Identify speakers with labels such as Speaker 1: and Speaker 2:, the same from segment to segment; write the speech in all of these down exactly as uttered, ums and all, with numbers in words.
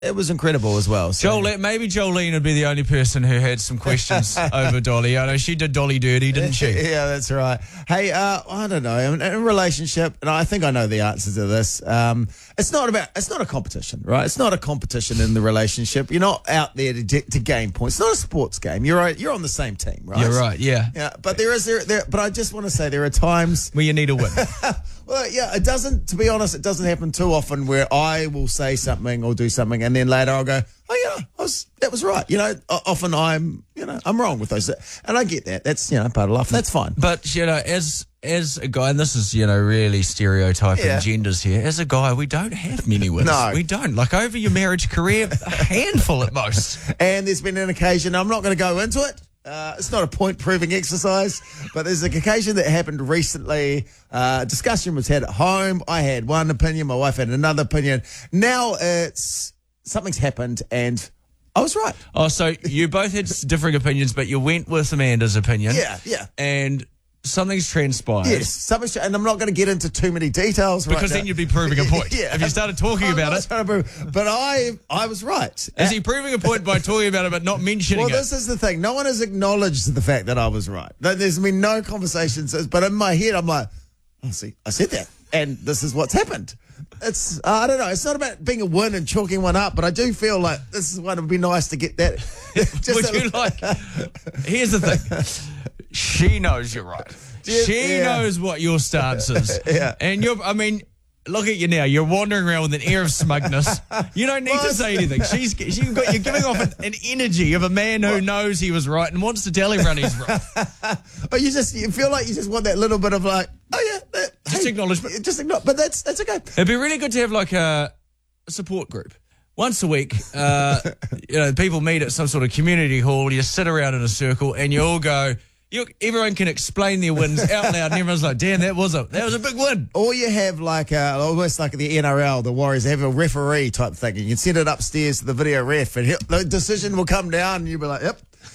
Speaker 1: it was incredible as well. So.
Speaker 2: Jolene, maybe Jolene would be the only person who had some questions over Dolly. I know she did Dolly dirty, didn't she?
Speaker 1: Yeah, that's right. Hey, uh, I don't know. In a relationship, and I think I know the answer to this. Um, it's not about. It's not a competition, right? It's not a competition in the relationship. You're not out there to, to gain points. It's not a sports game. You're right. You're on the same team, right?
Speaker 2: You're right. Yeah.
Speaker 1: Yeah. But there is there. there but I just want to say there are times
Speaker 2: where you need a win.
Speaker 1: Well, yeah, it doesn't, to be honest, it doesn't happen too often where I will say something or do something and then later I'll go, oh, yeah, I was, that was right. You know, often I'm, you know, I'm wrong with those. And I get that. That's, you know, part of life. That's fine.
Speaker 2: But, you know, as as a guy, and this is, you know, really stereotyping
Speaker 1: yeah.
Speaker 2: genders here, as a guy, we don't have many wins.
Speaker 1: No.
Speaker 2: We don't. Like, over your marriage career, a handful at most.
Speaker 1: And there's been an occasion, I'm not going to go into it. Uh, it's not a point-proving exercise, but there's an occasion that happened recently. Uh, discussion was had at home. I had one opinion. My wife had another opinion. Now it's something's happened, and I was right.
Speaker 2: Oh, so you both had differing opinions, but you went with Amanda's opinion.
Speaker 1: Yeah, yeah.
Speaker 2: And something's transpired.
Speaker 1: Yes, something's, and I'm not going to get into too many details right
Speaker 2: because
Speaker 1: now.
Speaker 2: then you'd be proving a point.
Speaker 1: Yeah.
Speaker 2: If you started talking
Speaker 1: I'm
Speaker 2: about
Speaker 1: not
Speaker 2: it.
Speaker 1: trying to prove, but I, I was right.
Speaker 2: Is he proving a point by talking about it but not mentioning
Speaker 1: well,
Speaker 2: it?
Speaker 1: Well, this is the thing. No one has acknowledged the fact that I was right. There's been no conversations, but in my head, I'm like, oh, see, I said that, and this is what's happened. It's, uh, I don't know, it's not about being a win and chalking one up, but I do feel like this is one, it would be nice to get that.
Speaker 2: Just Would you like, here's the thing. She knows you're right.
Speaker 1: Yeah,
Speaker 2: she
Speaker 1: yeah.
Speaker 2: knows what your stance is.
Speaker 1: Yeah.
Speaker 2: And you're, I mean, look at you now. You're wandering around with an air of smugness. You don't need to say anything. She's, she's got, you're giving off an, an energy of a man who knows he was right and wants to tell everyone he's right.
Speaker 1: Oh, you just, you feel like you just want that little bit of like, oh yeah. That,
Speaker 2: just
Speaker 1: hey,
Speaker 2: acknowledgement.
Speaker 1: Just acknowledge, but that's, that's okay.
Speaker 2: It'd be really good to have like a, a support group. Once a week, uh, you know, people meet at some sort of community hall. You sit around in a circle and you all go, You, everyone can explain their wins out loud, and everyone's like, "Damn, that was a that was a big win."
Speaker 1: Or you have like a, almost like the N R L, the Warriors have a referee type thing, and you can send it upstairs to the video ref, and the decision will come down, and you'll be like, "Yep."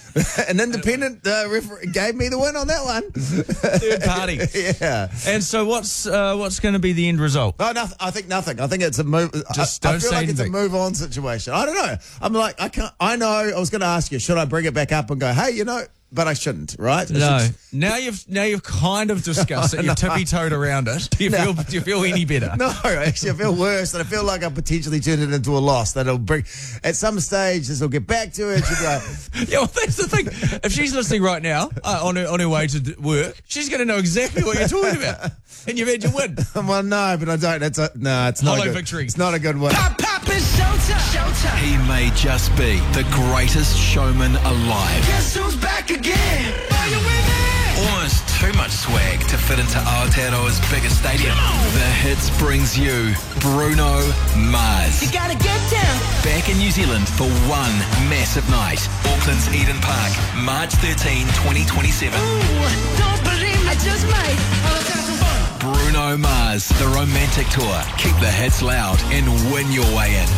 Speaker 1: An independent uh, referee gave me the win on that one.
Speaker 2: Third party.
Speaker 1: Yeah.
Speaker 2: And so, what's uh, what's going to be the end result?
Speaker 1: Oh, nothing. I think nothing. I think it's a move.
Speaker 2: Just
Speaker 1: I,
Speaker 2: don't
Speaker 1: I feel
Speaker 2: say
Speaker 1: like
Speaker 2: anything.
Speaker 1: It's a move on situation. I don't know. I'm like, I can't. I know. I was going to ask you, should I bring it back up and go, hey, you know, but I shouldn't, right? I
Speaker 2: No.
Speaker 1: should,
Speaker 2: Now you've now you've kind of discussed it. You've tippy toed around it. Do you
Speaker 1: No.
Speaker 2: feel do you feel any better?
Speaker 1: No, actually, I feel worse, and I feel like I potentially turned it into a loss. That it'll bring at some stage. This will get back to it. She'll be like,
Speaker 2: Yeah, well, that's the thing. If she's listening right now uh, on her on her way to d- work, she's going to know exactly what you're talking about, and you've had your win.
Speaker 1: well, no, but I don't. It's a, no, it's not
Speaker 2: Hollow
Speaker 1: a good,
Speaker 2: victory.
Speaker 1: It's not a good one.
Speaker 3: Pop, pop, it's showtime. Showtime.
Speaker 4: He may just be the greatest showman alive.
Speaker 3: Guess who's back again? Are you with me?
Speaker 4: Almost too much swag to fit into Aotearoa's biggest stadium. The Hits brings you Bruno Mars.
Speaker 3: You gotta get down.
Speaker 4: Back in New Zealand for one massive night. Auckland's Eden Park, March thirteenth, twenty twenty-seven.
Speaker 3: Ooh, don't believe me, I just might. Oh, let's have some fun.
Speaker 4: Bruno Mars, the romantic tour. Keep the hits loud and win your way in.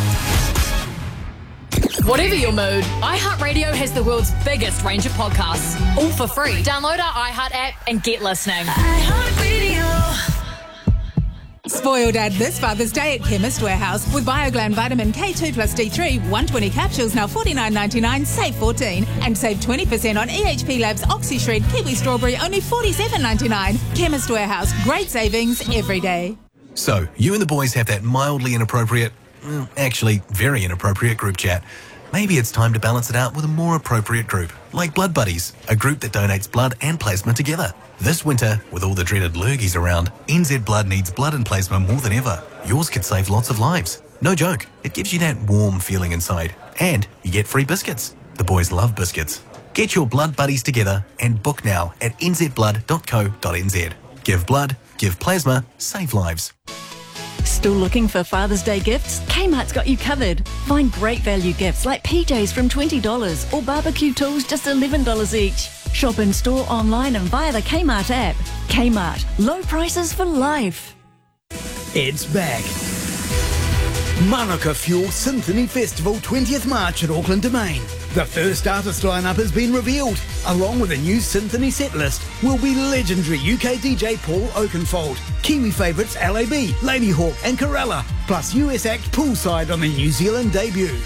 Speaker 5: Whatever your mood, iHeartRadio has the world's biggest range of podcasts, all for free. Download our iHeart app and get listening.
Speaker 3: iHeartRadio.
Speaker 6: Spoiled ad this Father's Day at Chemist Warehouse with Bioglan Vitamin K two plus D three, one hundred twenty capsules now forty-nine ninety-nine, save fourteen, and save twenty percent on E H P Labs OxyShred Kiwi Strawberry, only forty-seven ninety-nine. Chemist Warehouse, great savings every day.
Speaker 7: So, you and the boys have that mildly inappropriate, well, actually very inappropriate group chat. Maybe it's time to balance it out with a more appropriate group, like Blood Buddies, a group that donates blood and plasma together. This winter, with all the dreaded lurgies around, N Z Blood needs blood and plasma more than ever. Yours could save lots of lives. No joke, it gives you that warm feeling inside. And you get free biscuits. The boys love biscuits. Get your Blood Buddies together and book now at n z blood dot co dot n z. Give blood, give plasma, save lives.
Speaker 8: Still looking for Father's Day gifts? Kmart's got you covered. Find great value gifts like P Js from twenty dollars or barbecue tools just eleven dollars each. Shop in store, online and via the Kmart app. Kmart, low prices for life.
Speaker 3: It's back.
Speaker 9: Manuka Fuel Symphony Festival twentieth March at Auckland Domain. The first artist lineup has been revealed. Along with a new symphony set list will be legendary U K D J Paul Oakenfold, Kiwi favourites L A B, Ladyhawke and Corella, plus U S act Poolside on the New Zealand debut.